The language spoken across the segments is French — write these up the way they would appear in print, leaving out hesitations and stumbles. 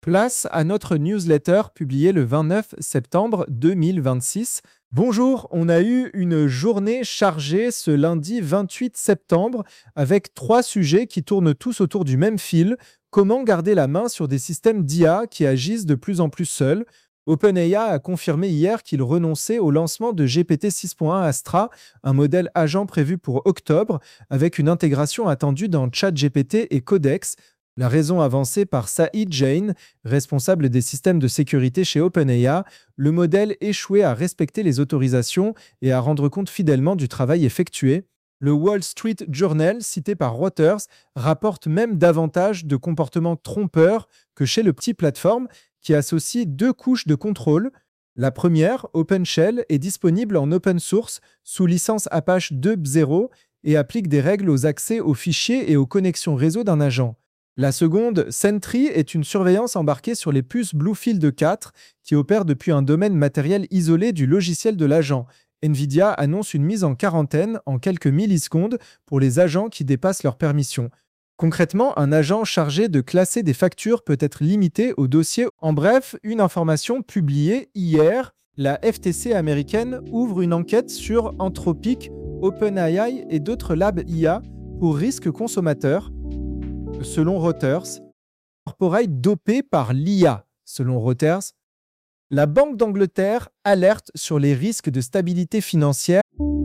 Place à notre newsletter publiée le 29 septembre 2026. Bonjour, on a eu une journée chargée ce lundi 28 septembre avec 3 sujets qui tournent tous autour du même fil. Comment garder la main sur des systèmes d'IA qui agissent de plus en plus seuls? OpenAI a confirmé hier qu'il renonçait au lancement de GPT-6.1 Astra, un modèle agent prévu pour octobre, avec une intégration attendue dans ChatGPT et Codex. La raison avancée par Saeed Jain, responsable des systèmes de sécurité chez OpenAI, le modèle échouait à respecter les autorisations et à rendre compte fidèlement du travail effectué. Le Wall Street Journal, cité par Reuters, rapporte même davantage de comportements trompeurs que chez le petit plateforme qui associe 2 couches de contrôle. La première, OpenShell, est disponible en open source sous licence Apache 2.0 et applique des règles aux accès aux fichiers et aux connexions réseau d'un agent. La seconde, Sentry, est une surveillance embarquée sur les puces Bluefield 4 qui opère depuis un domaine matériel isolé du logiciel de l'agent. NVIDIA annonce une mise en quarantaine en quelques millisecondes pour les agents qui dépassent leurs permissions. Concrètement, un agent chargé de classer des factures peut être limité au dossier. En bref, une information publiée hier, la FTC américaine ouvre une enquête sur Anthropic, OpenAI et d'autres labs IA pour risques consommateurs. Selon Reuters, corporate dopé par l'IA. Selon Reuters, la Banque d'Angleterre alerte sur les risques de stabilité financière.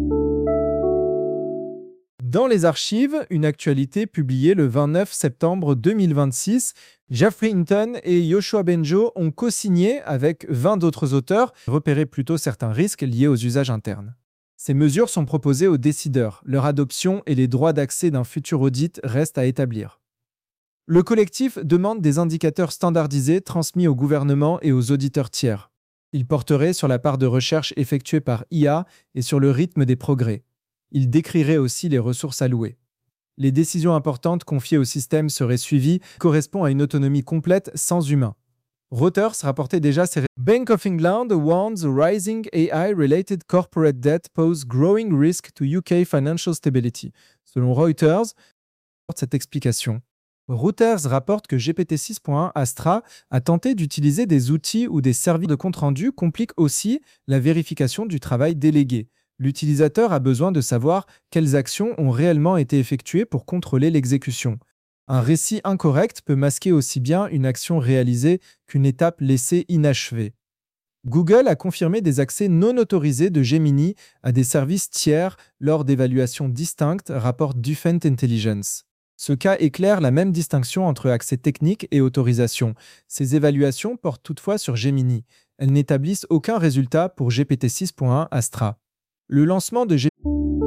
Dans les archives, une actualité publiée le 29 septembre 2026, Geoffrey Hinton et Yoshua Bengio ont co-signé avec 20 d'autres auteurs, repéré plutôt certains risques liés aux usages internes. Ces mesures sont proposées aux décideurs. Leur adoption et les droits d'accès d'un futur audit restent à établir. Le collectif demande des indicateurs standardisés transmis au gouvernement et aux auditeurs tiers. Ils porteraient sur la part de recherche effectuée par IA et sur le rythme des progrès. Ils décriraient aussi les ressources allouées. Les décisions importantes confiées au système seraient suivies, correspond à une autonomie complète sans humain. Reuters rapportait déjà ces Bank of England warns rising AI-related corporate debt pose growing risk to UK financial stability. Selon Reuters, cette explication. Reuters rapporte que GPT-6.1 Astra a tenté d'utiliser des outils ou des services de compte-rendu complique aussi la vérification du travail délégué. L'utilisateur a besoin de savoir quelles actions ont réellement été effectuées pour contrôler l'exécution. Un récit incorrect peut masquer aussi bien une action réalisée qu'une étape laissée inachevée. Google a confirmé des accès non autorisés de Gemini à des services tiers lors d'évaluations distinctes, rapporte Dufent Intelligence. Ce cas éclaire la même distinction entre accès technique et autorisation. Ces évaluations portent toutefois sur Gemini. Elles n'établissent aucun résultat pour GPT-6.1 Astra. Le lancement de Gemini.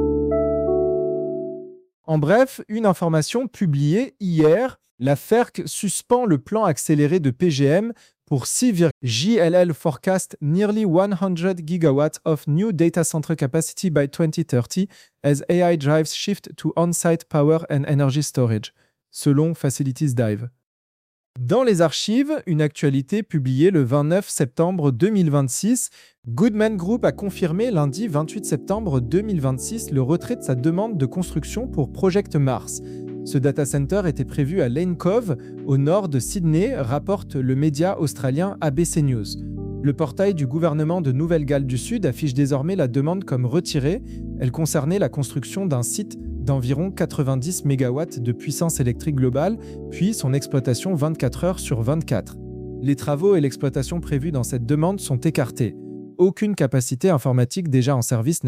En bref, une information publiée hier, la FERC suspend le plan accéléré de PGM pour 6, JLL forecast nearly 100 gigawatts of new data center capacity by 2030 as AI drives shift to on-site power and energy storage, selon Facilities Dive. Dans les archives, une actualité publiée le 29 septembre 2026, Goodman Group a confirmé lundi 28 septembre 2026 le retrait de sa demande de construction pour Project Mars. Ce data center était prévu à Lane Cove, au nord de Sydney, rapporte le média australien ABC News. Le portail du gouvernement de Nouvelle-Galles du Sud affiche désormais la demande comme retirée. Elle concernait la construction d'un site d'environ 90 MW de puissance électrique globale, puis son exploitation 24 heures sur 24. Les travaux et l'exploitation prévus dans cette demande sont écartés. Aucune capacité informatique déjà en service n'est